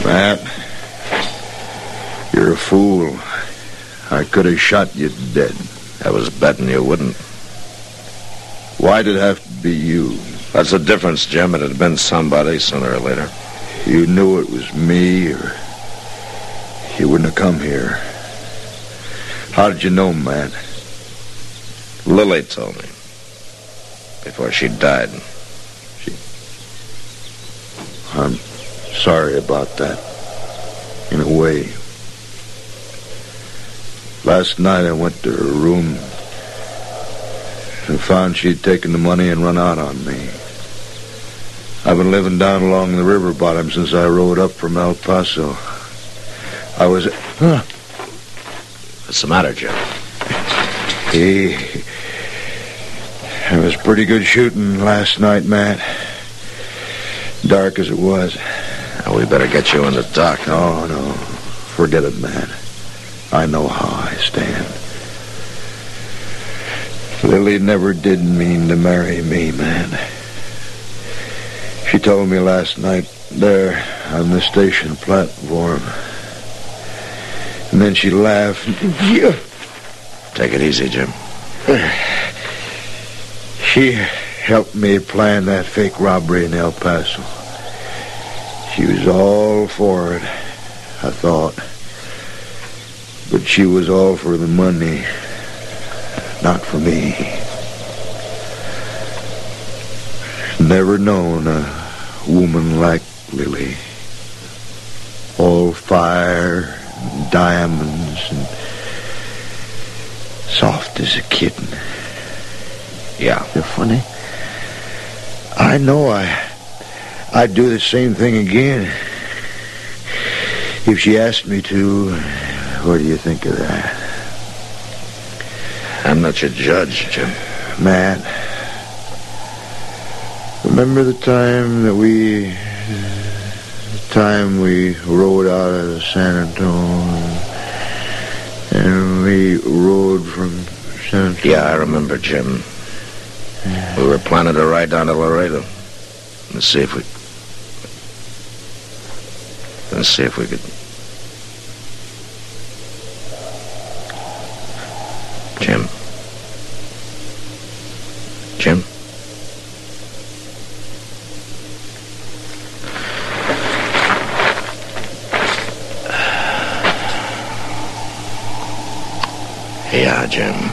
Matt, you're a fool. I could have shot you dead. I was betting you wouldn't. Why'd it have to be you? That's the difference, Jim. It had been somebody sooner or later. You knew it was me, or you wouldn't have come here. How did you know, Matt? Lily told me. Before she died. I'm sorry about that. In a way. Last night I went to her room and found she'd taken the money and run out on me. I've been living down along the river bottom since I rode up from El Paso. I was... What's the matter, Jim? It was pretty good shooting last night, Matt. Dark as it was. Well, we better get you in the dock. No. Forget it, Matt. I know how I stand. Lily never did mean to marry me, man. She told me last night there on the station platform. And then she laughed. Take it easy, Jim. She helped me plan that fake robbery in El Paso. She was all for it, I thought. But she was all for the money, not for me. Never known a woman like Lily. All fire and diamonds and soft as a kitten. Yeah. You're funny. I know I'd do the same thing again. If she asked me to, what do you think of that? I'm not your judge, Jim. Matt, remember the time we rode out of San Antonio and we rode from San Antonio? Yeah, I remember, Jim. We were planning to ride down to Laredo and see if we could. Jim? Yeah, Jim.